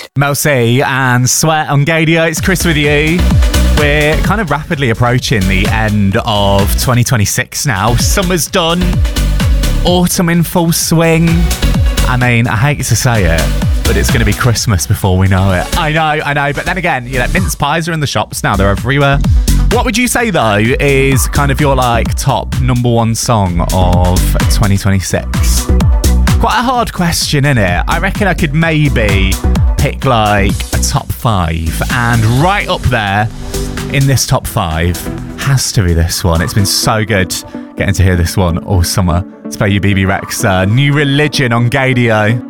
Mel C and Sweat on Gadio. It's Chris with you. We're kind of rapidly approaching the end of 2026 now. Summer's done. Autumn in full swing. I mean, I hate to say it, but it's going to be Christmas before we know it. I know. But then again, you know, mince pies are in the shops now. They're everywhere. What would you say, though, is kind of your, like, top number one song of 2026? Quite a hard question, innit? I reckon I could maybe pick, like, a top 5. And right up there in this top 5 has to be this one. It's been so good getting to hear this one all summer. It's by you, BB Rex. New Religion on Gadio.